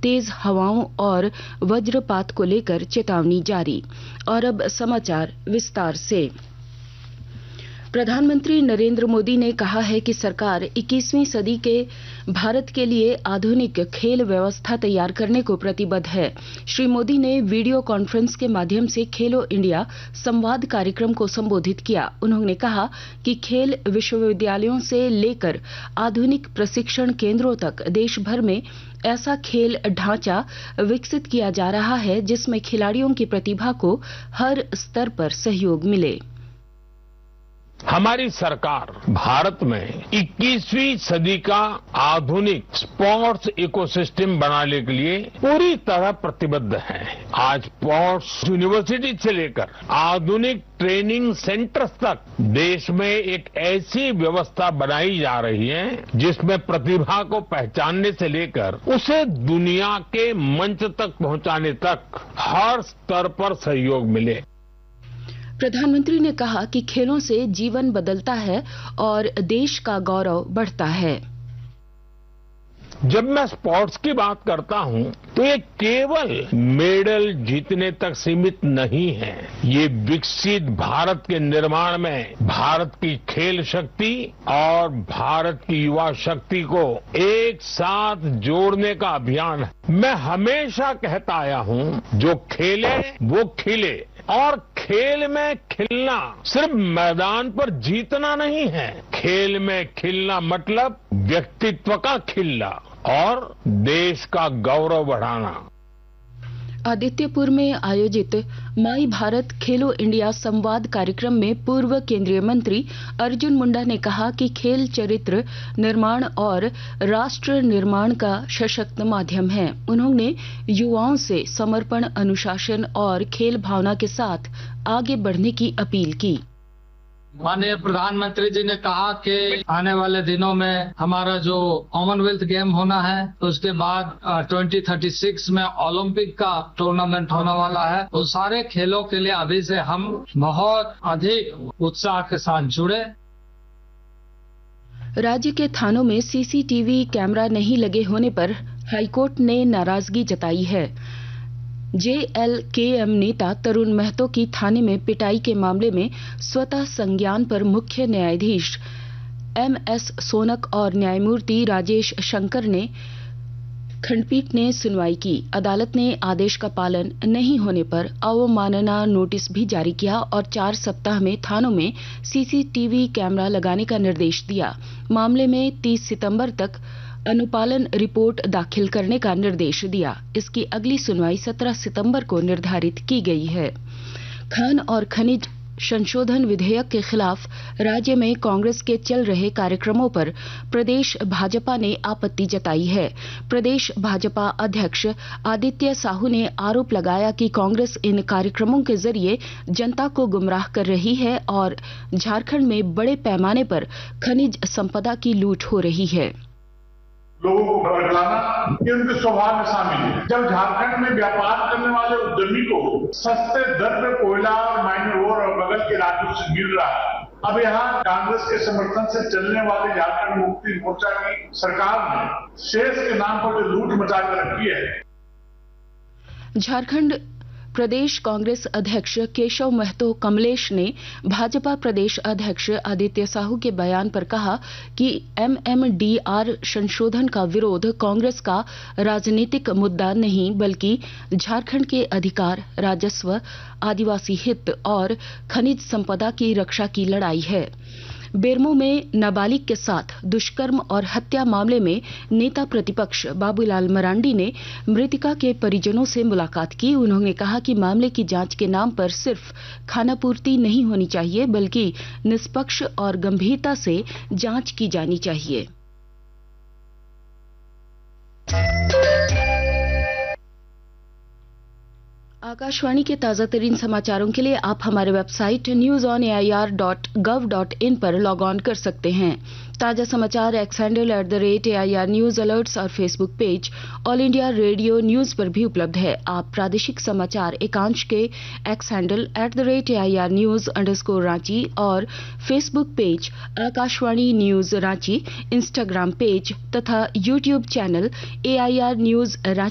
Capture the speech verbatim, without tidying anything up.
तेज हवाओं और वज्रपात को लेकर चेतावनी जारी। और अब समाचार विस्तार से। प्रधानमंत्री नरेंद्र मोदी ने कहा है कि सरकार इक्कीसवीं सदी के भारत के लिए आधुनिक खेल व्यवस्था तैयार करने को प्रतिबद्ध है। श्री मोदी ने वीडियो कॉन्फ्रेंस के माध्यम से खेलो इंडिया संवाद कार्यक्रम को संबोधित किया। उन्होंने कहा कि खेल विश्वविद्यालयों से लेकर आधुनिक प्रशिक्षण केंद्रों तक देश भर में ऐसा खेल ढांचा विकसित किया जा रहा है जिसमें खिलाड़ियों की प्रतिभा को हर स्तर पर सहयोग मिले। हमारी सरकार भारत में इक्कीसवीं सदी का आधुनिक स्पोर्ट्स इकोसिस्टम बनाने के लिए पूरी तरह प्रतिबद्ध है। आज स्पोर्ट्स यूनिवर्सिटी से लेकर आधुनिक ट्रेनिंग सेंटर्स तक देश में एक ऐसी व्यवस्था बनाई जा रही है जिसमें प्रतिभा को पहचानने से लेकर उसे दुनिया के मंच तक पहुंचाने तक हर स्तर पर सहयोग मिले। प्रधानमंत्री ने कहा कि खेलों से जीवन बदलता है और देश का गौरव बढ़ता है। जब मैं स्पोर्ट्स की बात करता हूं तो ये केवल मेडल जीतने तक सीमित नहीं है। ये विकसित भारत के निर्माण में भारत की खेल शक्ति और भारत की युवा शक्ति को एक साथ जोड़ने का अभियान है। मैं हमेशा कहता आया हूं, जो खेले वो खिले। और खेल में खिलना सिर्फ मैदान पर जीतना नहीं है। खेल में खिलना मतलब व्यक्तित्व का खिलना और देश का गौरव बढ़ाना। आदित्यपुर में आयोजित माई भारत खेलो इंडिया संवाद कार्यक्रम में पूर्व केंद्रीय मंत्री अर्जुन मुंडा ने कहा कि खेल चरित्र निर्माण और राष्ट्र निर्माण का सशक्त माध्यम है। उन्होंने युवाओं से समर्पण, अनुशासन और खेल भावना के साथ आगे बढ़ने की अपील की। माननीय प्रधानमंत्री जी ने कहा कि आने वाले दिनों में हमारा जो कॉमनवेल्थ गेम होना है, उसके बाद ट्वेंटी थर्टी सिक्स में ओलंपिक का टूर्नामेंट होने वाला है। तो सारे खेलों के लिए अभी से हम बहुत अधिक उत्साह के साथ जुड़े। राज्य के थानों में सीसीटीवी कैमरा नहीं लगे होने पर हाईकोर्ट ने नाराजगी जताई है। जेएलकेएम नेता तरुण महतो की थाने में पिटाई के मामले में स्वतः संज्ञान पर मुख्य न्यायाधीश एम एस सोनक और न्यायमूर्ति राजेश शंकर ने खंडपीठ ने सुनवाई की। अदालत ने आदेश का पालन नहीं होने पर अवमानना नोटिस भी जारी किया और चार सप्ताह में थानों में सीसीटीवी कैमरा लगाने का निर्देश दिया। मामले में तीस सितंबर तक अनुपालन रिपोर्ट दाखिल करने का निर्देश दिया। इसकी अगली सुनवाई सत्रह सितंबर को निर्धारित की गई है। खान और खनिज संशोधन विधेयक के खिलाफ राज्य में कांग्रेस के चल रहे कार्यक्रमों पर प्रदेश भाजपा ने आपत्ति जताई है। प्रदेश भाजपा अध्यक्ष आदित्य साहू ने आरोप लगाया कि कांग्रेस इन कार्यक्रमों के जरिए जनता को गुमराह कर रही है और झारखंड में बड़े पैमाने पर खनिज संपदा की लूट हो रही है। लोगों को भड़काना ये उनके स्वभाव में शामिल है। जब झारखंड में व्यापार करने वाले उद्यमी को सस्ते दर पे कोयला और माइनिंग और बगल के राज्यों से मिल रहा है, अब यहाँ कांग्रेस के समर्थन से चलने वाले झारखंड मुक्ति मोर्चा की सरकार ने शेष के नाम पर जो लूट मचा कर रखी है। झारखंड प्रदेश कांग्रेस अध्यक्ष केशव महतो कमलेश ने भाजपा प्रदेश अध्यक्ष आदित्य साहू के बयान पर कहा कि एमएमडीआर संशोधन का विरोध कांग्रेस का राजनीतिक मुद्दा नहीं बल्कि झारखंड के अधिकार, राजस्व, आदिवासी हित और खनिज संपदा की रक्षा की लड़ाई है। बेरमो में नाबालिग के साथ दुष्कर्म और हत्या मामले में नेता प्रतिपक्ष बाबूलाल मरांडी ने मृतका के परिजनों से मुलाकात की। उन्होंने कहा कि मामले की जांच के नाम पर सिर्फ खानापूर्ति नहीं होनी चाहिए बल्कि निष्पक्ष और गंभीरता से जांच की जानी चाहिए। आकाशवाणी के ताजा तरीन समाचारों के लिए आप हमारे website news on A I R dot gov dot in पर लॉग ऑन कर सकते हैं। ताजा समाचार x handle at the rate A I R news alerts और Facebook page all India radio news पर भी उपलब्ध है। आप प्रादेशिक समाचार एकांश के x handle at the rate A I R news underscore Ranchi और Facebook page Akashvani news Ranchi, Instagram page तथा YouTube channel A I R news Ranchi